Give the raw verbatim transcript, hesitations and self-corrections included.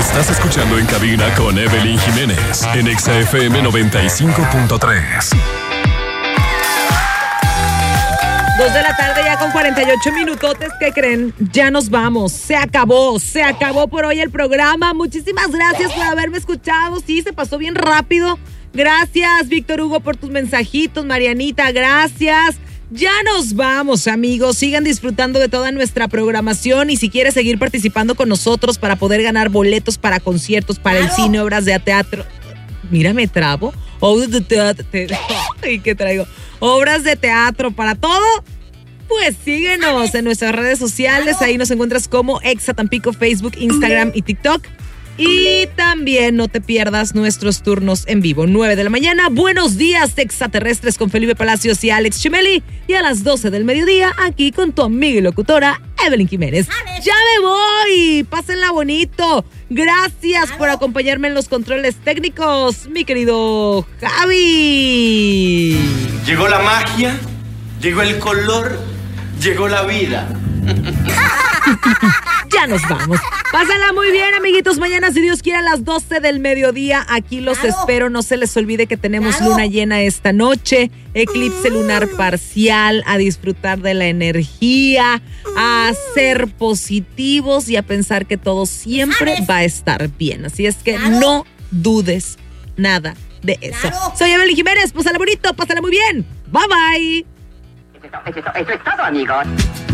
Estás escuchando En Cabina con Evelyn Jiménez en Exa F M noventa y cinco punto tres. Dos de la tarde ya con cuarenta y ocho minutotes. ¿Qué creen? Ya nos vamos. Se acabó. Se acabó por hoy el programa. Muchísimas gracias por haberme escuchado. Sí, se pasó bien rápido. Gracias, Víctor Hugo, por tus mensajitos. Marianita, gracias. Ya nos vamos, amigos. Sigan disfrutando de toda nuestra programación y si quieres seguir participando con nosotros para poder ganar boletos para conciertos, para el cine, obras de teatro. Mira, me trabo. Obras de teatro. Ay, ¿qué traigo? Obras de teatro, para todo. Pues síguenos en nuestras redes sociales. Ahí nos encuentras como Exa Tampico, Facebook, Instagram y TikTok. Y también no te pierdas nuestros turnos en vivo. nueve de la mañana, Buenos Días Extraterrestres con Felipe Palacios y Alex Chimeli. Y a las doce del mediodía, aquí con tu amiga y locutora, Evelyn Jiménez. ¡Ya me voy! Pásenla bonito. Gracias por acompañarme en los controles técnicos, mi querido Javi. Llegó la magia, llegó el color, llegó la vida. Ya nos vamos. Pásenla muy bien, amiguitos. Mañana, si Dios quiere, a las doce del mediodía, aquí los claro. espero. No se les olvide que tenemos claro. luna llena esta noche, eclipse lunar parcial, a disfrutar de la energía, a ser positivos y a pensar que todo siempre va a estar bien. Así es que claro. no dudes nada de eso. Claro. Soy Evelyn Jiménez. Pásala bonito, pásala muy bien. Bye, bye. Eso es todo, amigos.